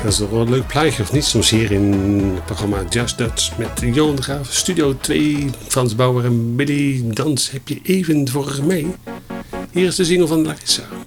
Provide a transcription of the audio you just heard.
is toch wel een leuk plaatje, of niet? Soms hier in het programma Just Dutch met Johan de Graaf, Studio 2, Frans Bauer en Billy Dans heb je even voor mee. Hier is de single van Larissa.